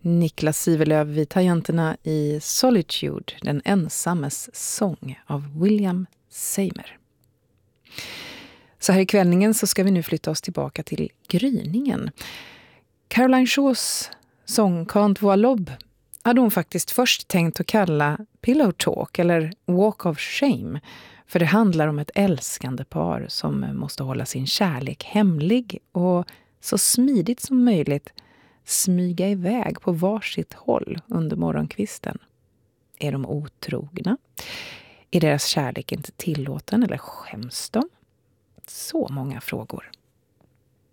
Niklas Sivelöv vid tangenterna i Solitude, den ensammes sång av William Seymour. Så här i kvällningen så ska vi nu flytta oss tillbaka till gryningen. Caroline Shaws sång Can't Voir l'Aube hade hon faktiskt först tänkt att kalla Pillow Talk eller Walk of Shame. För det handlar om ett älskande par som måste hålla sin kärlek hemlig och så smidigt som möjligt smyga iväg på varsitt håll under morgonkvisten. Är de otrogna? Är deras kärlek inte tillåten eller skäms de? Så många frågor.